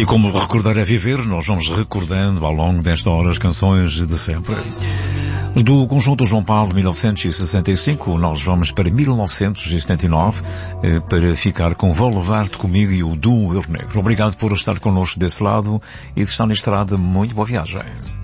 E como recordar é viver, nós vamos recordando ao longo desta hora as canções de sempre. Do conjunto João Paulo de 1965, nós vamos para 1979 para ficar com Vou Levar-te Comigo e o Duo Euro Negro. Obrigado por estar connosco desse lado e de estar na estrada. Muito boa viagem.